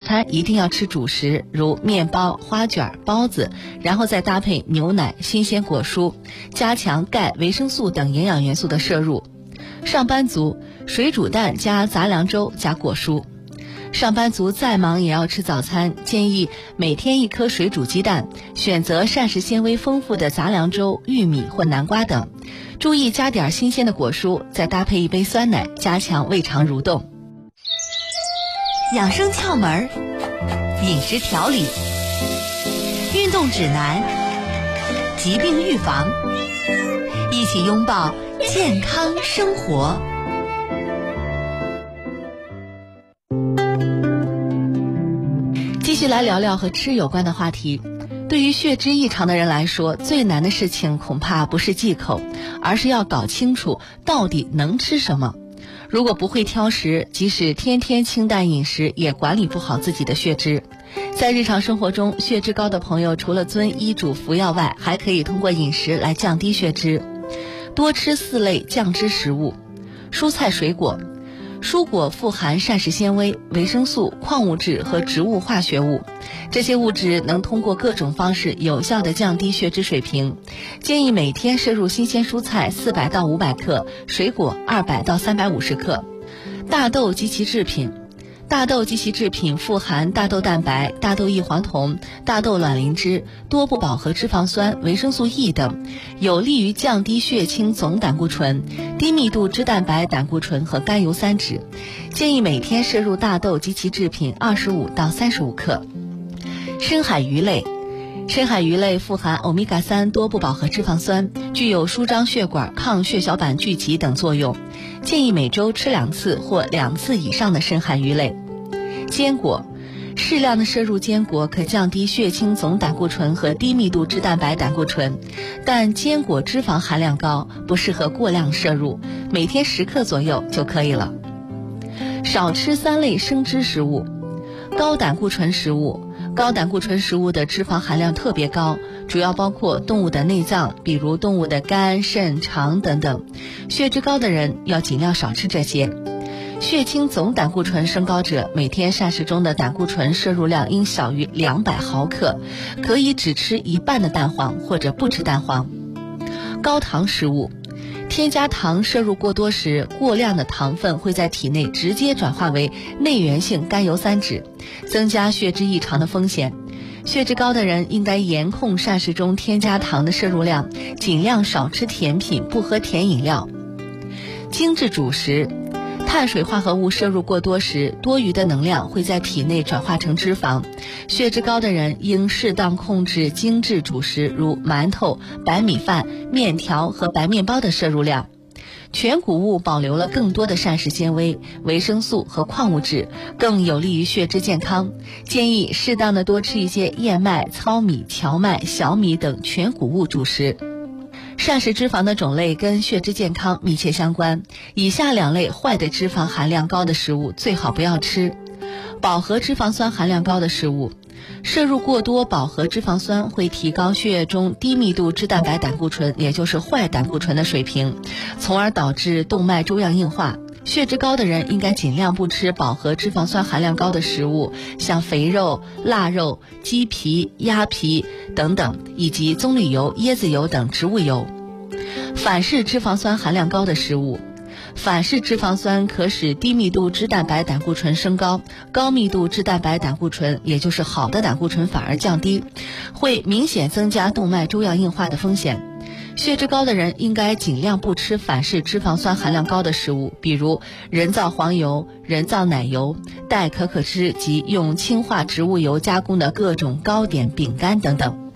餐一定要吃主食，如面包、花卷、包子，然后再搭配牛奶、新鲜果蔬，加强钙、维生素等营养元素的摄入。上班族水煮蛋加杂粮粥加果蔬。上班族再忙也要吃早餐，建议每天1颗水煮鸡蛋，选择膳食纤维丰富的杂粮粥、玉米或南瓜等，注意加点新鲜的果蔬，再搭配1杯酸奶，加强胃肠蠕动。 养生窍门、饮食调理、运动指南、疾病预防，一起拥抱健康生活。 继续来聊聊和吃有关的话题。对于血脂异常的人来说，最难的事情恐怕不是忌口，而是要搞清楚到底能吃什么。如果不会挑食，即使天天清淡饮食，也管理不好自己的血脂。在日常生活中，血脂高的朋友除了遵医嘱服药外，还可以通过饮食来降低血脂。多吃4类降脂食物。蔬菜水果。蔬果富含膳食纤维、维生素、矿物质和植物化学物，这些物质能通过各种方式有效地降低血脂水平。建议每天摄入新鲜蔬菜400到500克，水果200到350克。大豆及其制品。大豆及其制品富含大豆蛋白、大豆异黄酮、大豆卵磷脂、多不饱和脂肪酸、维生素 E 等，有利于降低血清总胆固醇、低密度脂蛋白胆固醇和甘油三酯。建议每天摄入大豆及其制品25到35克。深海鱼类。深海鱼类富含欧米伽3多不饱和脂肪酸，具有舒张血管、抗血小板聚集等作用。建议每周吃2次或2次以上的深海鱼类。坚果。适量的摄入坚果可降低血清总胆固醇和低密度脂蛋白胆固醇，但坚果脂肪含量高，不适合过量摄入，每天10克左右就可以了。少吃3类生脂食物。高胆固醇食物。高胆固醇食物的脂肪含量特别高，主要包括动物的内脏，比如动物的肝、肾、肠等等。血脂高的人要尽量少吃这些。血清总胆固醇升高者，每天膳食中的胆固醇摄入量应小于200毫克，可以只吃一半的蛋黄或者不吃蛋黄。高糖食物。添加糖摄入过多时，过量的糖分会在体内直接转化为内源性甘油三酯，增加血脂异常的风险。血脂高的人应该严控膳食中添加糖的摄入量，尽量少吃甜品，不喝甜饮料。精致主食。碳水化合物摄入过多时，多余的能量会在体内转化成脂肪。血脂高的人应适当控制精致主食，如馒头、白米饭、面条和白面包的摄入量。全谷物保留了更多的膳食纤维、维生素和矿物质，更有利于血脂健康。建议适当的多吃一些燕麦、糙米、荞麦、小米等全谷物主食。膳食脂肪的种类跟血脂健康密切相关，以下2类坏的脂肪含量高的食物最好不要吃。饱和脂肪酸含量高的食物。摄入过多饱和脂肪酸会提高血液中低密度脂蛋白胆固醇，也就是坏胆固醇的水平，从而导致动脉粥样硬化。血脂高的人应该尽量不吃饱和脂肪酸含量高的食物，像肥肉、腊肉、鸡皮、鸭皮等等，以及棕榈油、椰子油等植物油。反式脂肪酸含量高的食物。反式脂肪酸可使低密度脂蛋白胆固醇升高，高密度脂蛋白胆固醇，也就是好的胆固醇反而降低，会明显增加动脉粥样硬化的风险。血脂高的人应该尽量不吃反式脂肪酸含量高的食物，比如人造黄油、人造奶油、代可可脂及用氢化植物油加工的各种糕点、饼干等等。